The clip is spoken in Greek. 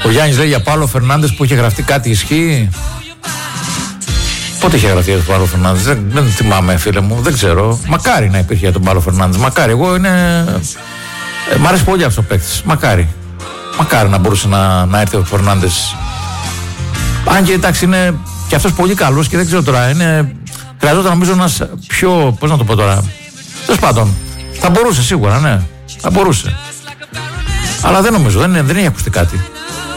Ο Γιάννης λέει για Παύλο Φερνάντες που είχε γραφτεί κάτι, ισχύει? Πότε είχε γραφτεί για τον Παύλο Φερνάντες? Δεν θυμάμαι, φίλε μου, δεν ξέρω. Μακάρι να υπήρχε για τον Παύλο Φερνάντες. Μακάρι, εγώ είναι. Μ' αρέσει πολύ αυτός ο παίκτης. Μακάρι. Μακάρι να μπορούσε να έρθει ο Φερνάντες. Αν και εντάξει, είναι και αυτός πολύ καλός και δεν ξέρω τώρα. Χρειαζόταν νομίζω ένας πιο. Πώς να το πω τώρα. Τέλος πάντων. Θα μπορούσε σίγουρα, ναι. Θα μπορούσε. Αλλά δεν νομίζω, δεν έχει ακουστεί κάτι.